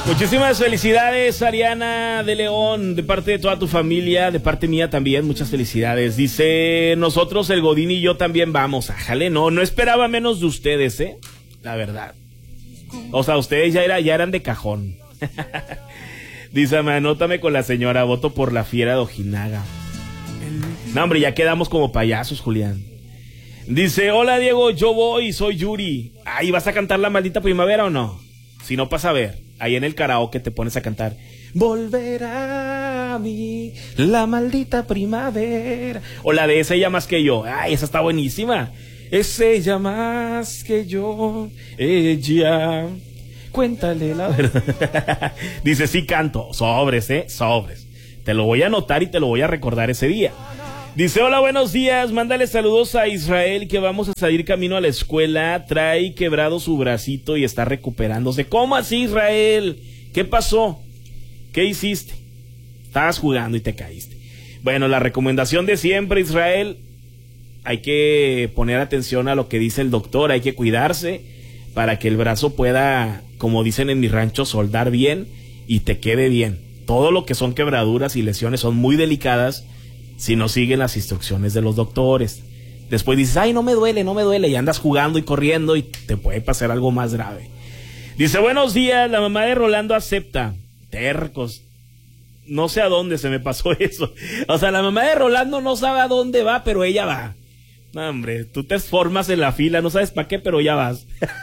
Muchísimas felicidades, Ariana de León, de parte de toda tu familia, de parte mía también, muchas felicidades. Dice, nosotros, el Godín y yo también vamos. Ájale, no esperaba menos de ustedes, la verdad. O sea, ustedes ya eran de cajón. Dice, anótame con la señora, voto por la fiera de Ojinaga. No, hombre, ya quedamos como payasos, Julián. Dice, hola Diego, yo voy, soy Yuri. Ay, ¿vas a cantar La Maldita Primavera o no? Si no, pasa a ver, ahí en el karaoke te pones a cantar Volverá a mí la maldita primavera. O la de Es ella más que yo. Ay, esa está buenísima. Es ella más que yo, ella, cuéntale la verdad. Dice, sí canto, sobres, sobres. Te lo voy a anotar y te lo voy a recordar ese día. Dice, hola, buenos días, mándale saludos a Israel que vamos a salir camino a la escuela, trae quebrado su bracito y está recuperándose. ¿Cómo así, Israel? ¿Qué pasó? ¿Qué hiciste? Estabas jugando y te caíste. Bueno, la recomendación de siempre, Israel, hay que poner atención a lo que dice el doctor, hay que cuidarse para que el brazo pueda, como dicen en mi rancho, soldar bien y te quede bien. Todo lo que son quebraduras y lesiones son muy delicadas si no siguen las instrucciones de los doctores. Después dices, ay, no me duele, y andas jugando y corriendo y te puede pasar algo más grave. Dice, buenos días, la mamá de Rolando acepta. Tercos. No sé a dónde se me pasó eso. O sea, la mamá de Rolando no sabe a dónde va, pero ella va. No, hombre, tú te formas en la fila, no sabes para qué, pero ya vas.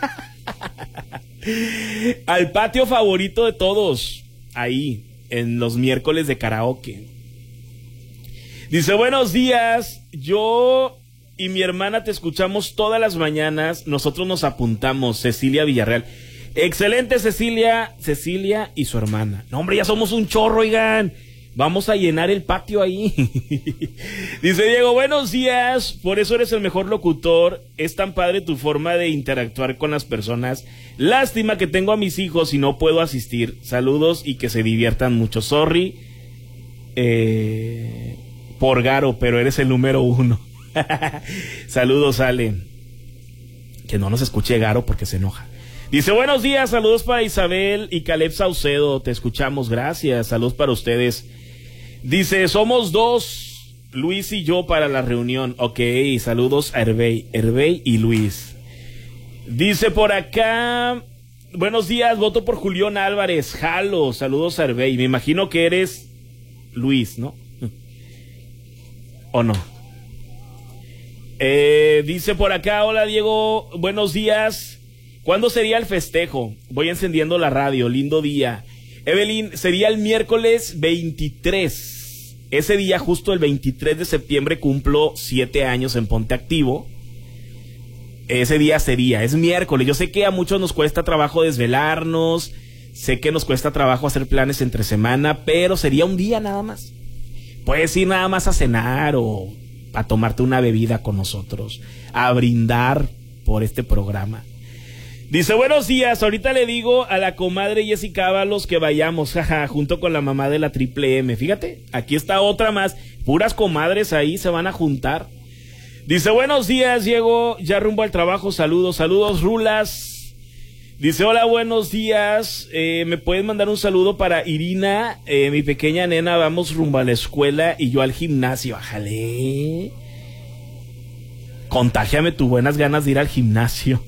Al patio favorito de todos, ahí, en los miércoles de karaoke. Dice, buenos días, yo y mi hermana te escuchamos todas las mañanas, nosotros nos apuntamos, Cecilia Villarreal. Excelente, Cecilia y su hermana. No, hombre, ya somos un chorro, oigan. Vamos a llenar el patio ahí. Dice Diego, buenos días, por eso eres el mejor locutor, es tan padre tu forma de interactuar con las personas. Lástima que tengo a mis hijos y no puedo asistir. Saludos y que se diviertan mucho. Sorry, por Garo, pero eres el número 1. Saludos, Ale. Que no nos escuche Garo porque se enoja. Dice, buenos días, saludos para Isabel y Caleb Saucedo, te escuchamos, gracias, saludos para ustedes. Dice, somos 2, Luis y yo para la reunión. Ok, saludos a Hervey y Luis. Dice por acá, buenos días, voto por Julián Álvarez, jalo, saludos a Hervey. Me imagino que eres Luis, ¿no? ¿O no? Dice por acá, hola Diego, buenos días. ¿Cuándo sería el festejo? Voy encendiendo la radio, lindo día. Evelyn, sería el miércoles 23. Ese día, justo el 23 de septiembre, cumplo 7 años en Ponte Activo. Ese día sería, es miércoles. Yo sé que a muchos nos cuesta trabajo desvelarnos, sé que nos cuesta trabajo hacer planes entre semana, pero sería un día nada más. Puedes ir nada más a cenar o a tomarte una bebida con nosotros, a brindar por este programa. Dice, buenos días, ahorita le digo a la comadre Jessica Ábalos que vayamos, jaja, junto con la mamá de la Triple M. Fíjate, aquí está otra más, puras comadres ahí se van a juntar. Dice, buenos días, Diego, ya rumbo al trabajo, saludos, Rulas. Dice, hola, buenos días, ¿me puedes mandar un saludo para Irina? Mi pequeña nena, vamos rumbo a la escuela y yo al gimnasio. Ájale. Contágiame tus buenas ganas de ir al gimnasio.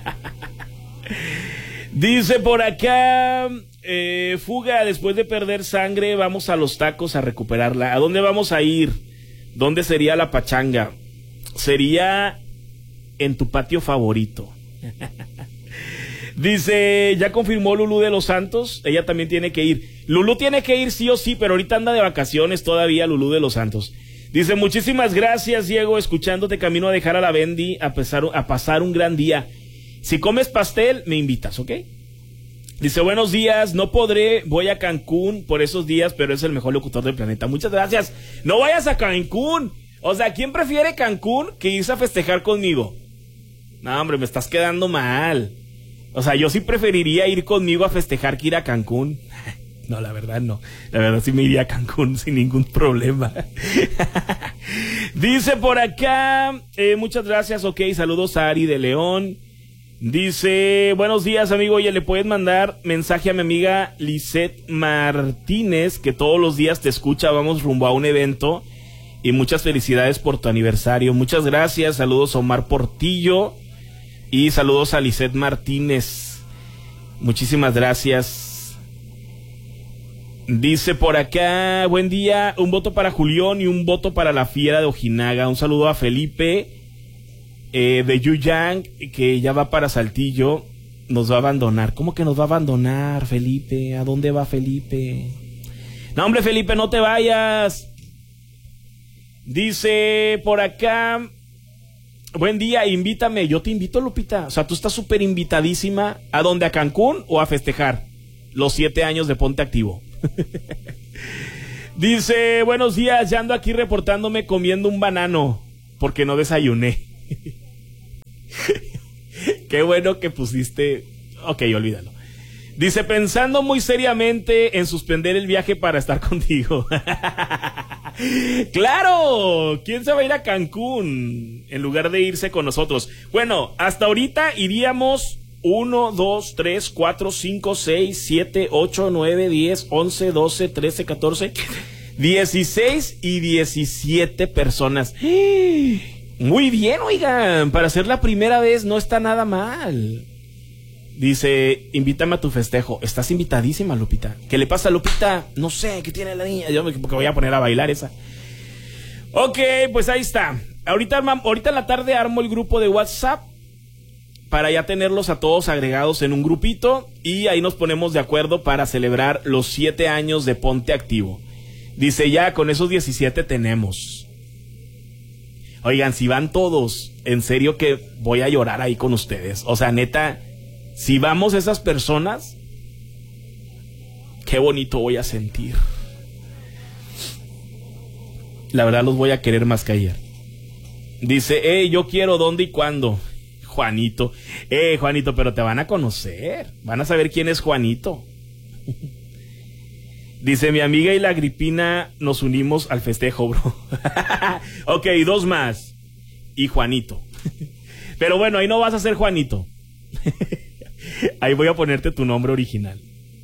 Dice por acá, fuga, después de perder sangre, vamos a los tacos a recuperarla. ¿A dónde vamos a ir? ¿Dónde sería la pachanga? Sería en tu patio favorito. Dice, ya confirmó Lulú de los Santos, ella también tiene que ir. Lulú tiene que ir sí o sí, pero ahorita anda de vacaciones todavía Lulú de los Santos. Dice, muchísimas gracias, Diego, escuchándote camino a dejar a la Bendy a pasar un gran día. Si comes pastel, me invitas, ¿ok? Dice, buenos días, no podré, voy a Cancún por esos días, pero es el mejor locutor del planeta. Muchas gracias. No vayas a Cancún. O sea, ¿quién prefiere Cancún que irse a festejar conmigo? No, hombre, me estás quedando mal. O sea, yo sí preferiría ir conmigo a festejar que ir a Cancún. No, la verdad no. La verdad sí me iría a Cancún sin ningún problema. Dice por acá, muchas gracias, ok, saludos a Ari de León. Dice, buenos días, amigo. Oye, ¿le puedes mandar mensaje a mi amiga Lisette Martínez, que todos los días te escucha? Vamos rumbo a un evento. Y muchas felicidades por tu aniversario. Muchas gracias. Saludos a Omar Portillo. Y saludos a Lisette Martínez. Muchísimas gracias. Dice por acá, buen día, un voto para Julián y un voto para la Fiera de Ojinaga. Un saludo a Felipe de Yuyang, que ya va para Saltillo. Nos va a abandonar. ¿Cómo que nos va a abandonar, Felipe? ¿A dónde va Felipe? No, hombre, Felipe, no te vayas. Dice por acá, buen día, invítame. Yo te invito, Lupita. O sea, tú estás súper invitadísima. ¿A dónde? ¿A Cancún o a festejar los 7 años de Ponte Activo? Dice, buenos días, ya ando aquí reportándome comiendo un banano porque no desayuné. Qué bueno que pusiste. Ok, olvídalo. Dice, pensando muy seriamente en suspender el viaje para estar contigo. ¡Claro! ¿Quién se va a ir a Cancún en lugar de irse con nosotros? Bueno, hasta ahorita iríamos 1, 2, 3, 4, 5, 6, 7, 8, 9, 10, 11, 12, 13, 14, 16 y 17 personas. Muy bien, oigan, para ser la primera vez no está nada mal. Dice, invítame a tu festejo. Estás invitadísima, Lupita. ¿Qué le pasa a Lupita? No sé, ¿qué tiene la niña? Yo me voy a poner a bailar esa. Ok, pues ahí está. Ahorita en la tarde armo el grupo de WhatsApp para ya tenerlos a todos agregados en un grupito y ahí nos ponemos de acuerdo para celebrar los 7 años de Ponte Activo. Dice, ya con esos 17 tenemos. Oigan, si van todos, en serio que voy a llorar ahí con ustedes. O sea, neta, si vamos esas personas, qué bonito voy a sentir. La verdad los voy a querer más que ayer. Dice, yo quiero dónde y cuándo. Juanito. Juanito, pero te van a conocer. Van a saber quién es Juanito. Dice, mi amiga y la Agripina nos unimos al festejo, bro. Ok, 2 más. Y Juanito. Pero bueno, ahí no vas a ser Juanito. Ahí voy a ponerte tu nombre original.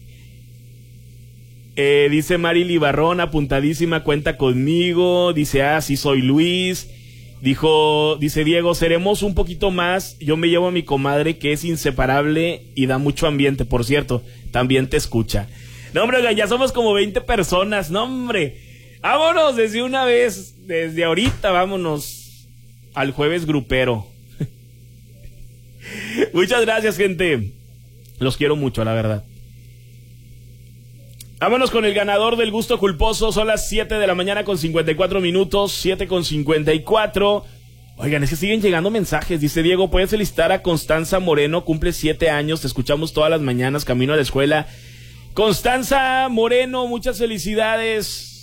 Dice Mari Libarrón, apuntadísima, cuenta conmigo. Dice, sí soy Luis. Dice Diego, seremos un poquito más. Yo me llevo a mi comadre que es inseparable y da mucho ambiente. Por cierto, también te escucha. No, hombre, ya somos como 20 personas. No, hombre. Vámonos desde una vez. Desde ahorita vámonos al jueves grupero. Muchas gracias, gente. Los quiero mucho, la verdad. Vámonos con el ganador del gusto culposo. Son las 7 de la mañana con 54 minutos. 7 con 54. Oigan, es que siguen llegando mensajes. Dice Diego, ¿puedes felicitar a Constanza Moreno? Cumple 7 años. Te escuchamos todas las mañanas camino a la escuela. Constanza Moreno, muchas felicidades.